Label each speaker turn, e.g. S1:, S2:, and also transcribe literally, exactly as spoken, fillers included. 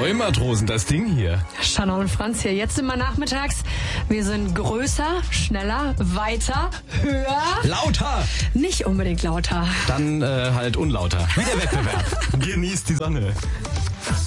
S1: Ahoi, Matrosen, das Ding hier.
S2: Shanna und Franz hier. Jetzt sind wir nachmittags. Wir sind größer, schneller, weiter, höher.
S1: Lauter!
S2: Nicht unbedingt lauter.
S1: Dann äh, halt unlauter. Wie der Wettbewerb. Genießt die Sonne.